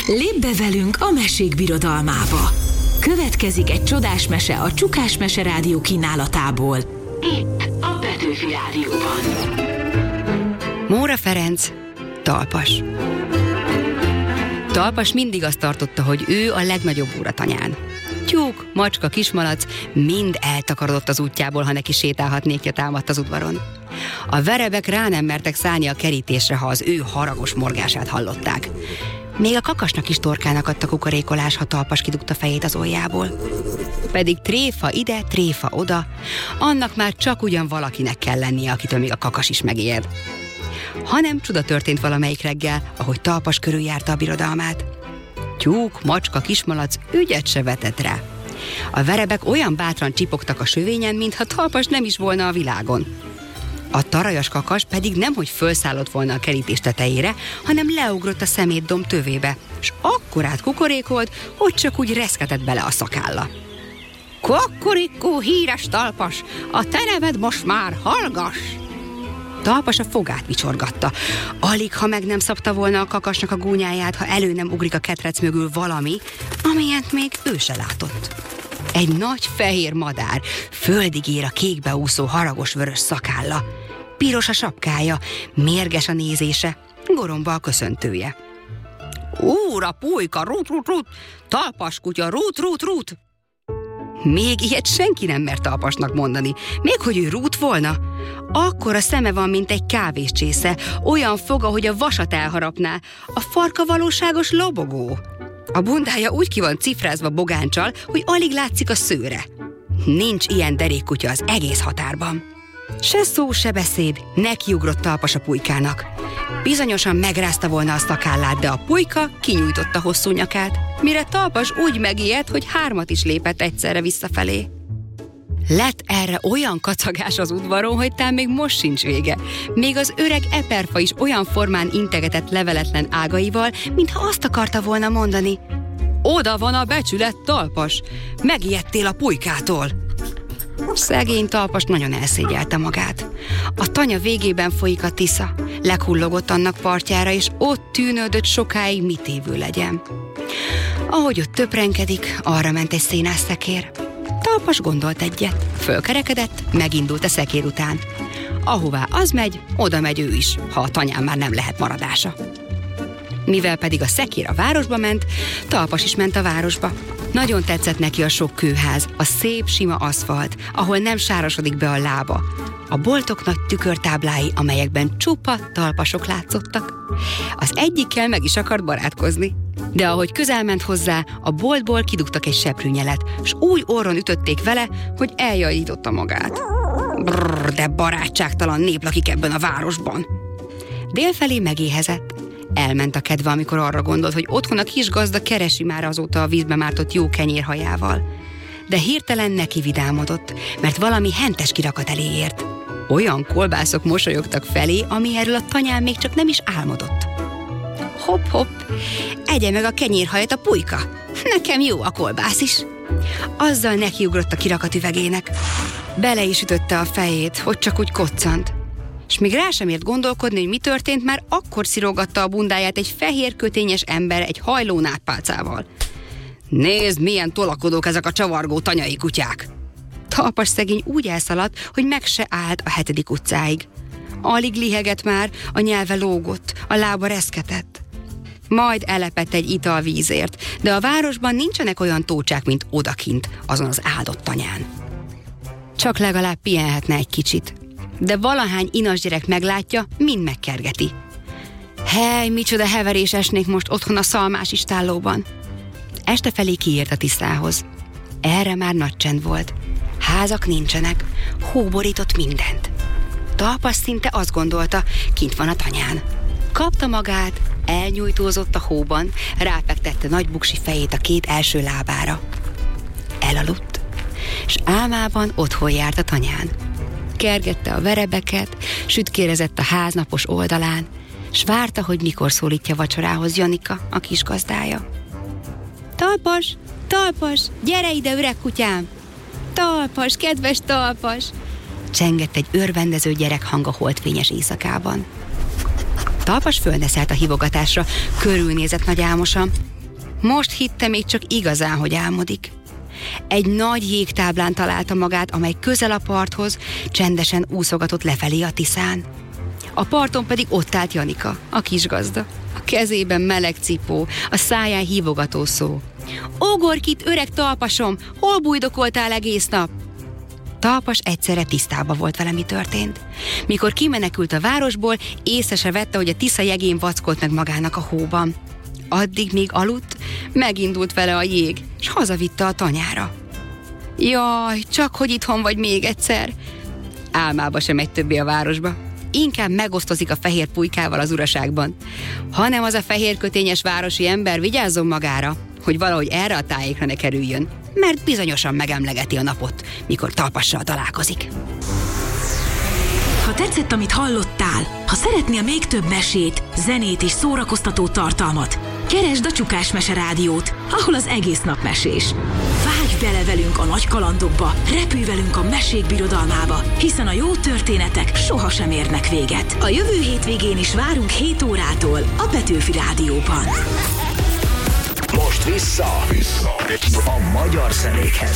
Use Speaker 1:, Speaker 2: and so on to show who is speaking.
Speaker 1: Lépj be velünk a mesék birodalmába. Következik egy csodás mese a Csukás Mese Rádió kínálatából. Itt a Petőfi Rádióban.
Speaker 2: Móra Ferenc, Talpas. Talpas mindig azt tartotta, hogy ő a legnagyobb óratanyán. Tyúk, macska, kismalac mind eltakarodott az útjából, ha neki sétálhatnékja támadt az udvaron. A verebek rá nem mertek szállni a kerítésre, ha az ő haragos morgását hallották. Még a kakasnak is torkának adta kukorékolás, ha Talpas kidugta fejét az ojjából. Pedig tréfa ide, tréfa oda, annak már csak ugyan valakinek kell lennie, akitől még a kakas is megijed. Hanem csuda történt valamelyik reggel, ahogy Talpas körüljárta a birodalmát. Tyúk, macska, kismalac ügyet se vetett rá. A verebek olyan bátran csipogtak a sövényen, mintha Talpas nem is volna a világon. A tarajas kakas pedig nemhogy fölszállott volna a kerítés tetejére, hanem leugrott a szemétdomb tövébe, és akkorát kukorékolt, hogy csak úgy reszketett bele a szakálla. Kukurikú, híres Talpas, a te neved most már hallgass! Talpas a fogát vicsorgatta. Alig, ha meg nem szabta volna a kakasnak a gúnyáját, ha elő nem ugrik a ketrec mögül valami, amilyet még ő se látott. Egy nagy fehér madár, földig ér a kékbe úszó haragos-vörös szakálla. Piros a sapkája, mérges a nézése, goromba a köszöntője. Úra, pulyka, rút, rút, rút! Talpas kutya, rút, rút, rút! Még ilyet senki nem mert Talpasnak mondani, még hogy ő rút volna. Akkora szeme van, mint egy kávéscsésze, olyan foga, hogy a vasat elharapná, a farka valóságos lobogó. A bundája úgy ki van cifrázva bogáncsal, hogy alig látszik a szőre. Nincs ilyen derékkutya az egész határban. Se szó, se beszéd, nekiugrott Talpas a pulykának. Bizonyosan megrázta volna a szakállát, de a pulyka kinyújtotta hosszú nyakát, mire Talpas úgy megijedt, hogy 3 is lépett egyszerre visszafelé. Lett erre olyan kacagás az udvaron, hogy tán még most sincs vége. Még az öreg eperfa is olyan formán integetett leveletlen ágaival, mintha azt akarta volna mondani. Oda van a becsület, Talpas! Megijedtél a pulykától! Szegény Talpas nagyon elszégyelte magát. A tanya végében folyik a Tisza, leghullogott annak partjára, és ott tűnődött sokáig, mit évő legyen. Ahogy ott töprenkedik, arra ment egy szénás szekér. Talpas gondolt egyet, fölkerekedett, megindult a szekér után. Ahová az megy, oda megy ő is, ha a tanyán már nem lehet maradása. Mivel pedig a szekér a városba ment, Talpas is ment a városba. Nagyon tetszett neki a sok kőház, a szép, sima aszfalt, ahol nem sárosodik be a lába. A boltok nagy tükörtáblái, amelyekben csupa talpasok látszottak. Az egyikkel meg is akart barátkozni. De ahogy közel ment hozzá, a boltból kidugtak egy seprűnyelet, s úgy orron ütötték vele, hogy eljajította magát. Brrr, de barátságtalan nép lakik ebben a városban. Délfelé megéhezett. Elment a kedve, amikor arra gondolt, hogy otthon a kis gazda keresi már azóta a vízbe mártott jó kenyérhajával. De hirtelen neki vidámodott, mert valami hentes kirakat elé ért. Olyan kolbászok mosolyogtak felé, ami erről a tanyán még csak nem is álmodott. Hopp-hopp, egye meg a kenyérhajat a pulyka. Nekem jó a kolbász is. Azzal nekiugrott a kirakat üvegének. Bele is ütötte a fejét, hogy csak úgy koccant. És még rá sem ért gondolkodni, hogy mi történt, már akkor szirogatta a bundáját egy fehér kötényes ember egy hajló nátpálcával. Nézd, milyen tolakodók ezek a csavargó tanyai kutyák! Talpas szegény úgy elszaladt, hogy meg se állt a 7. utcáig. Alig lihegett már, a nyelve lógott, a lába reszketett. Majd elepett egy italvízért, de a városban nincsenek olyan tócsák, mint odakint, azon az áldott tanyán. Csak legalább pihenhetne egy kicsit. De valahány inas gyerek meglátja, mind megkergeti. Hely, micsoda heverés esnék most otthon a szalmás istállóban. Este felé kiért a Tiszához. Erre már nagy csend volt. Házak nincsenek, hó borított mindent. Talpas szinte azt gondolta, kint van a tanyán. Kapta magát, elnyújtózott a hóban, ráfektette nagy buksi fejét a 2 első lábára. Elaludt, és álmában otthon járt a tanyán. Kergette a verebeket, sütkérezett a ház napos oldalán, s várta, hogy mikor szólítja vacsorához Janika, a kis gazdája. Talpas, Talpas, gyere ide, öreg kutyám! Talpas, kedves Talpas! Csengett egy örvendező gyerek hang a holdfényes éjszakában. Talpas fölneszelt a hívogatásra, körülnézett nagy álmosan. Most hitte még csak igazán, hogy álmodik. Egy nagy jégtáblán találta magát, amely közel a parthoz, csendesen úszogatott lefelé a Tiszán. A parton pedig ott állt Janika, a kisgazda. A kezében meleg cipó, a száján hívogató szó. Ógorkit, öreg talpasom, hol bujdokoltál egész nap? Talpas egyszerre tisztában volt vele, mi történt. Mikor kimenekült a városból, észre se vette, hogy a Tisza jegén vackolt meg magának a hóban. Addig, míg aludt, megindult vele a jég, és hazavitte a tanyára. Jaj, csak hogy itthon vagy még egyszer. Álmába sem megy többé a városba. Inkább megosztozik a fehér pulykával az uraságban. Hanem az a fehérkötényes városi ember vigyázzon magára, hogy valahogy erre a tájékra ne kerüljön, mert bizonyosan megemlegeti a napot, mikor Talpassal találkozik.
Speaker 1: Ha tetszett, amit hallottál, ha szeretnél még több mesét, zenét és szórakoztató tartalmat, keresd a Csukás Mese Rádiót, ahol az egész nap mesés. Vágj bele velünk a nagy kalandokba, repülj velünk a mesék birodalmába, hiszen a jó történetek sohasem érnek véget. A jövő hétvégén is várunk 7 órától a Petőfi Rádióban.
Speaker 3: Most vissza a magyar zenékhez.